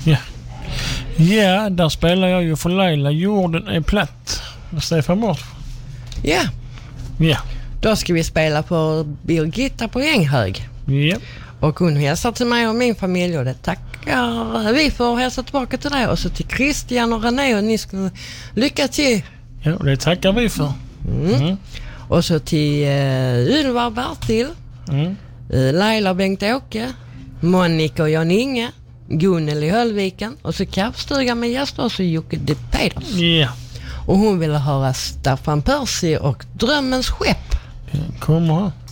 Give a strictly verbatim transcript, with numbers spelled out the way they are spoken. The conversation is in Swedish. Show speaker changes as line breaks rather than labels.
Ja. Ja, där spelar jag ju för Laila. Jorden är platt. Stefan Mårts.
Ja.
Ja.
Då ska vi spela för Birgitta på Änghög.
Ja.
Och hon hälsar till mig och min familj och det tackar vi för att hälsa tillbaka till dig. Och så till Christian och René och ni ska lycka till.
Ja, det tackar vi för.
Mm. Mm. Och så till uh, Ylva och Bertil. Mm. Uh, Laila och Bengt-Åke. Monica och Jan-Inge. Gunnel i Höllviken. Och så kaffstugan med gäster och så Jocke de Peders.
Ja.
Och hon ville höra Staffan Percy och Drömmens skepp.
Kommer här.